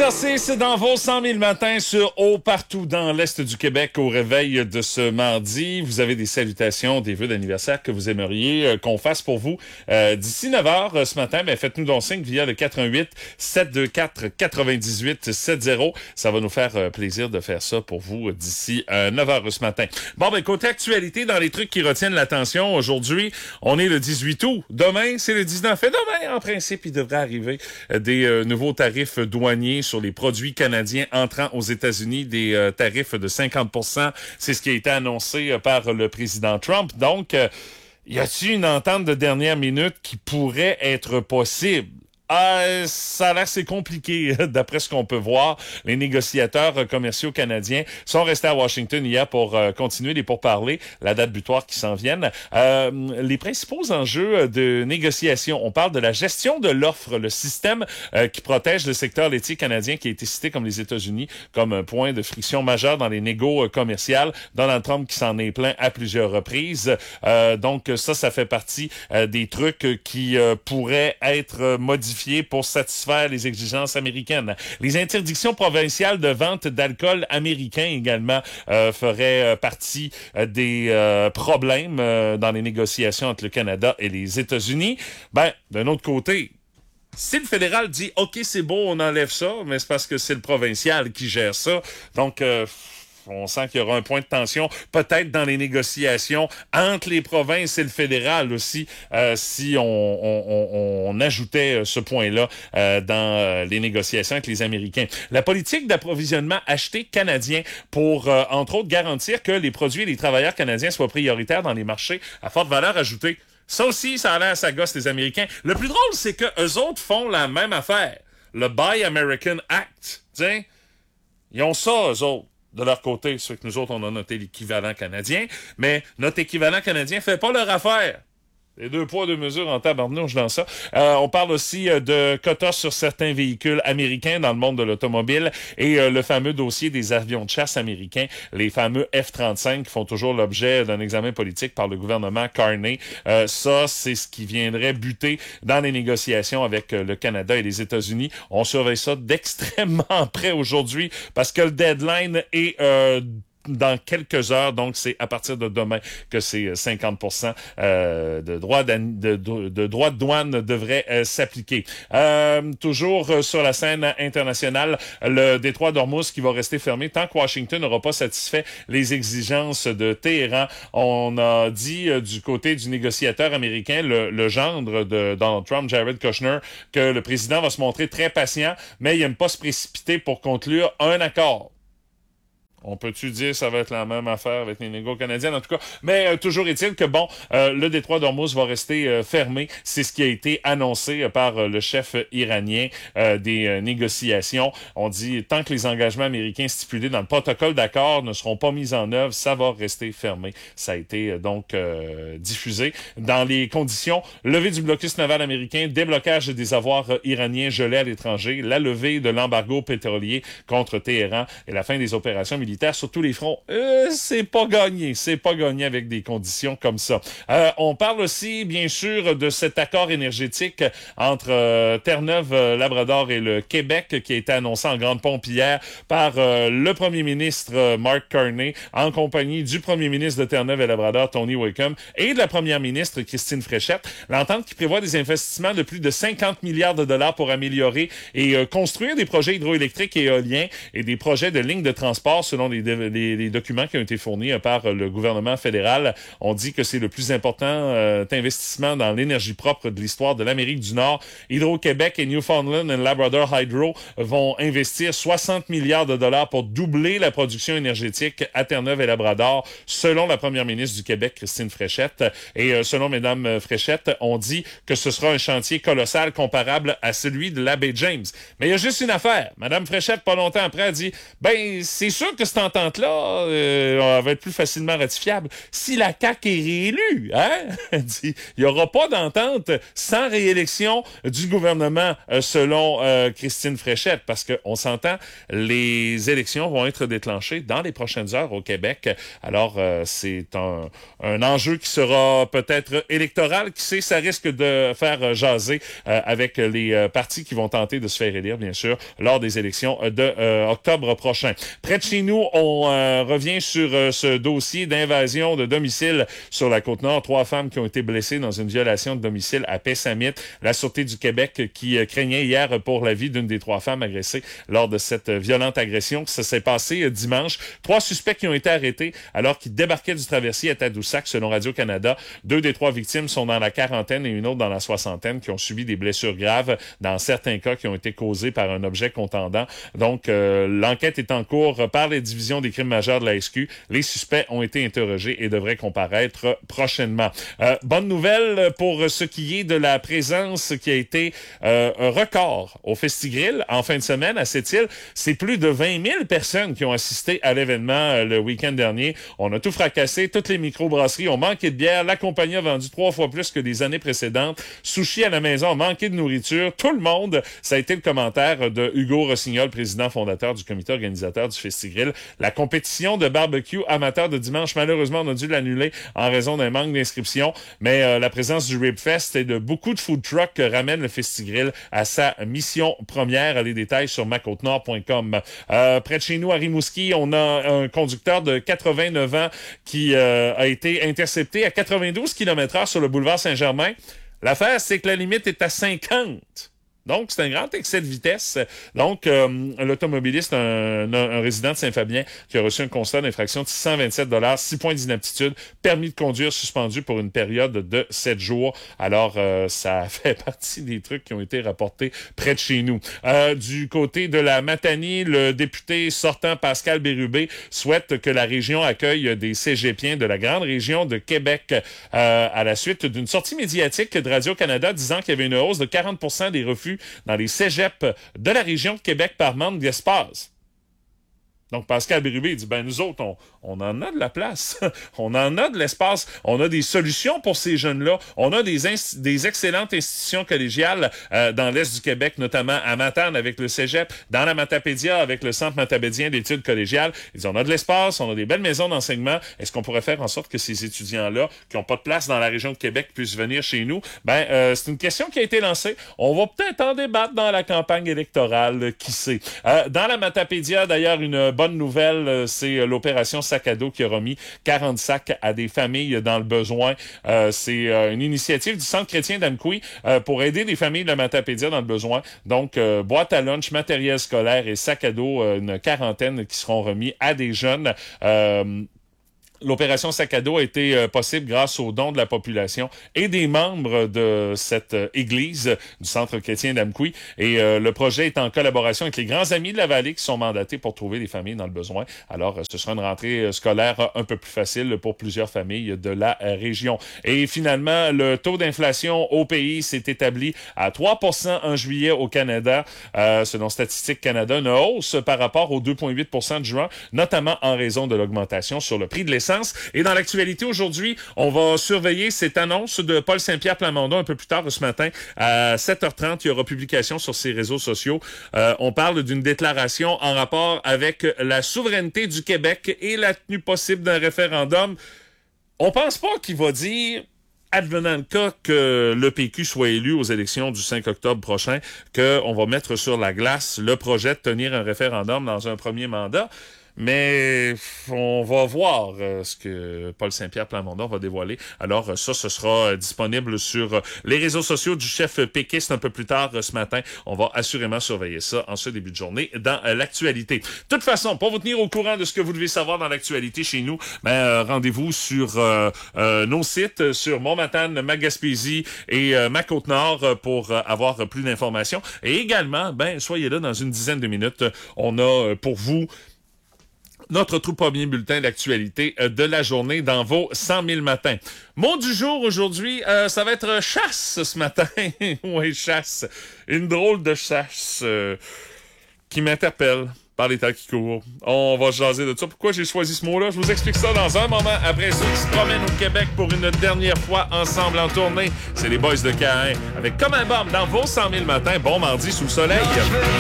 6h06 dans vos 100 000 matins sur Haut partout dans l'Est du Québec au réveil de ce mardi. Vous avez des salutations, des vœux d'anniversaire que vous aimeriez qu'on fasse pour vous d'ici 9h ce matin. Ben, faites-nous donc signe via le 88 724 98 70. Ça va nous faire plaisir de faire ça pour vous d'ici 9h ce matin. Bon, ben côté actualité, dans les trucs qui retiennent l'attention, aujourd'hui, on est le 18 août. Demain, c'est le 19. Et demain, en principe, il devrait arriver des nouveaux tarifs douaniers sur les produits canadiens entrant aux États-Unis, des tarifs de 50%. C'est ce qui a été annoncé par le président Trump. Donc, y a-t-il une entente de dernière minute qui pourrait être possible? Ça a l'air c'est compliqué, d'après ce qu'on peut voir. Les négociateurs commerciaux canadiens sont restés à Washington hier pour continuer les pourparlers, la date butoir qui s'en viennent. Les principaux enjeux de négociation, on parle de la gestion de l'offre, le système qui protège le secteur laitier canadien qui a été cité comme les États-Unis comme un point de friction majeur dans les négos commerciales. Donald Trump qui s'en est plaint à plusieurs reprises. Donc ça fait partie des trucs qui pourraient être modifiés pour satisfaire les exigences américaines. Les interdictions provinciales de vente d'alcool américain également feraient partie des problèmes dans les négociations entre le Canada et les États-Unis. Ben, d'un autre côté, si le fédéral dit « OK, c'est beau, on enlève ça », mais c'est parce que c'est le provincial qui gère ça. Donc, on sent qu'il y aura un point de tension peut-être dans les négociations entre les provinces et le fédéral aussi, si on ajoutait ce point-là dans les négociations avec les Américains. La politique d'approvisionnement acheté canadien pour, entre autres, garantir que les produits et les travailleurs canadiens soient prioritaires dans les marchés à forte valeur ajoutée. Ça aussi, ça a l'air, ça gosse les Américains. Le plus drôle, c'est que eux autres font la même affaire. Le Buy American Act. Tiens, ils ont ça, eux autres. De leur côté, ceux que nous autres, on a noté l'équivalent canadien, mais notre équivalent canadien fait pas leur affaire. Les deux poids, deux mesures en tabarnouche dans ça. On parle aussi de quotas sur certains véhicules américains dans le monde de l'automobile et le fameux dossier des avions de chasse américains, les fameux F-35 qui font toujours l'objet d'un examen politique par le gouvernement Carney. Ça, c'est ce qui viendrait buter dans les négociations avec le Canada et les États-Unis. On surveille ça d'extrêmement près aujourd'hui parce que le deadline est dans quelques heures, donc c'est à partir de demain que ces 50% de droits de douane devraient s'appliquer. Toujours sur la scène internationale, le détroit d'Ormuz qui va rester fermé tant que Washington n'aura pas satisfait les exigences de Téhéran. On a dit du côté du négociateur américain, le gendre de Donald Trump, Jared Kushner, que le président va se montrer très patient, mais il n'aime pas se précipiter pour conclure un accord. On peut-tu dire que ça va être la même affaire avec les négos canadiennes, en tout cas. Mais toujours est-il que, le détroit d'Ormuz va rester fermé. C'est ce qui a été annoncé par le chef iranien des négociations. On dit, tant que les engagements américains stipulés dans le protocole d'accord ne seront pas mis en œuvre, ça va rester fermé. Ça a été donc diffusé. Dans les conditions, levée du blocus naval américain, déblocage des avoirs iraniens gelés à l'étranger, la levée de l'embargo pétrolier contre Téhéran et la fin des opérations militaires sur tous les fronts, c'est pas gagné. C'est pas gagné avec des conditions comme ça. On parle aussi, bien sûr, de cet accord énergétique entre Terre-Neuve, Labrador et le Québec qui a été annoncé en grande pompe hier par le premier ministre Mark Carney en compagnie du premier ministre de Terre-Neuve et Labrador, Tony Wickham, et de la première ministre Christine Fréchette. L'entente qui prévoit des investissements de plus de 50 milliards de dollars pour améliorer et construire des projets hydroélectriques et éoliens et des projets de lignes de transport selon les documents qui ont été fournis par le gouvernement fédéral. On dit que c'est le plus important investissement dans l'énergie propre de l'histoire de l'Amérique du Nord. Hydro-Québec et Newfoundland and Labrador Hydro vont investir 60 milliards de dollars pour doubler la production énergétique à Terre-Neuve et Labrador, selon la première ministre du Québec, Christine Fréchette. Et selon Mesdames Fréchette, on dit que ce sera un chantier colossal comparable à celui de la baie James. Mais il y a juste une affaire. Madame Fréchette, pas longtemps après, a dit, c'est sûr que cette entente-là va être plus facilement ratifiable si la CAQ est réélue. Hein? Il n'y aura pas d'entente sans réélection du gouvernement, selon Christine Fréchette, parce qu'on s'entend, les élections vont être déclenchées dans les prochaines heures au Québec. Alors, c'est un enjeu qui sera peut-être électoral. Qui sait, ça risque de faire jaser avec les partis qui vont tenter de se faire élire, bien sûr, lors des élections de octobre prochain. Près de chez nous, on revient sur ce dossier d'invasion de domicile sur la Côte-Nord. 3 femmes qui ont été blessées dans une violation de domicile à Pessamit. La Sûreté du Québec qui craignait hier pour la vie d'une des 3 femmes agressées lors de cette violente agression. Ça s'est passé dimanche. 3 suspects qui ont été arrêtés alors qu'ils débarquaient du traversier à Tadoussac, selon Radio-Canada. 2 des 3 victimes sont dans la quarantaine et une autre dans la soixantaine, qui ont subi des blessures graves, dans certains cas qui ont été causées par un objet contendant. Donc, l'enquête est en cours par les divisions des crimes majeurs de la SQ. Les suspects ont été interrogés et devraient comparaître prochainement. Bonne nouvelle pour ce qui est de la présence qui a été un record au Festigrill en fin de semaine à Sept-Îles. C'est plus de 20 000 personnes qui ont assisté à l'événement le week-end dernier. On a tout fracassé, toutes les microbrasseries ont manqué de bière, la compagnie a vendu 3 fois plus que les années précédentes, sushi à la maison a manqué de nourriture, tout le monde, ça a été le commentaire de Hugo Rossignol, président fondateur du comité organisateur du Festigrill. La compétition de barbecue amateur de dimanche, malheureusement, on a dû l'annuler en raison d'un manque d'inscription, mais la présence du Ribfest et de beaucoup de food trucks ramène le Festigrill à sa mission première. Les détails sur macôtenord.com. Près de chez nous, à Rimouski, on a un conducteur de 89 ans qui a été intercepté à 92 km/h sur le boulevard Saint-Germain. L'affaire, c'est que la limite est à 50. Donc, c'est un grand excès de vitesse. Donc, l'automobiliste, un résident de Saint-Fabien, qui a reçu un constat d'infraction de 627 $, 6 points d'inaptitude, permis de conduire suspendu pour une période de 7 jours. Alors, ça fait partie des trucs qui ont été rapportés près de chez nous. Du côté de la Matanie, le député sortant Pascal Bérubé souhaite que la région accueille des cégepiens de la grande région de Québec à la suite d'une sortie médiatique de Radio-Canada disant qu'il y avait une hausse de 40% des refus dans les cégeps de la région de Québec par manque d'espace. Donc, Pascal Bérubé dit, nous autres, on en a de la place. On en a de l'espace. On a des solutions pour ces jeunes-là. On a des excellentes institutions collégiales dans l'Est du Québec, notamment à Matane avec le cégep, dans la Matapédia avec le Centre matapédien d'études collégiales. Ils disent, on a de l'espace, on a des belles maisons d'enseignement. Est-ce qu'on pourrait faire en sorte que ces étudiants-là, qui n'ont pas de place dans la région de Québec, puissent venir chez nous? C'est une question qui a été lancée. On va peut-être en débattre dans la campagne électorale, qui sait. Dans la Matapédia, d'ailleurs, une bonne nouvelle, c'est l'opération Sac à dos qui a remis 40 sacs à des familles dans le besoin. C'est une initiative du Centre chrétien d'Amqui pour aider des familles de la Matapédia dans le besoin. Donc, boîte à lunch, matériel scolaire et sac à dos, une quarantaine qui seront remis à des jeunes. L'opération Sac à dos a été possible grâce aux dons de la population et des membres de cette église du Centre chrétien d'Amqui. Et le projet est en collaboration avec les grands amis de la vallée qui sont mandatés pour trouver des familles dans le besoin. Alors, ce sera une rentrée scolaire un peu plus facile pour plusieurs familles de la région. Et finalement, le taux d'inflation au pays s'est établi à 3% en juillet au Canada. Selon Statistique Canada, une hausse par rapport aux 2,8% de juin, notamment en raison de l'augmentation sur le prix de l'essence. Et dans l'actualité aujourd'hui, on va surveiller cette annonce de Paul Saint-Pierre Plamondon un peu plus tard ce matin à 7h30. Il y aura publication sur ses réseaux sociaux. On parle d'une déclaration en rapport avec la souveraineté du Québec et la tenue possible d'un référendum. On pense pas qu'il va dire, advenant le cas que le PQ soit élu aux élections du 5 octobre prochain, qu'on va mettre sur la glace le projet de tenir un référendum dans un premier mandat. Mais on va voir ce que Paul Saint-Pierre Plamondon va dévoiler. Alors ça, ce sera disponible sur les réseaux sociaux du chef péquiste un peu plus tard ce matin. On va assurément surveiller ça en ce début de journée dans l'actualité. De toute façon, pour vous tenir au courant de ce que vous devez savoir dans l'actualité chez nous, rendez-vous sur nos sites, sur Montmatane, Magaspésie et Macôte-Nord pour avoir plus d'informations. Et également, soyez là dans une dizaine de minutes. On a pour vous notre tout premier bulletin d'actualité de la journée dans vos 100 000 matins. Mot du jour aujourd'hui, ça va être chasse ce matin. Oui, chasse. Une drôle de chasse qui m'interpelle. par les temps qui courent. On va jaser de ça. Pourquoi j'ai choisi ce mot-là? Je vous explique ça dans un moment. Après ceux qui se promènent au Québec pour une dernière fois ensemble en tournée, c'est les Boys de Caen avec Comme un bombe dans vos 100 000 matins. Bon mardi sous le soleil.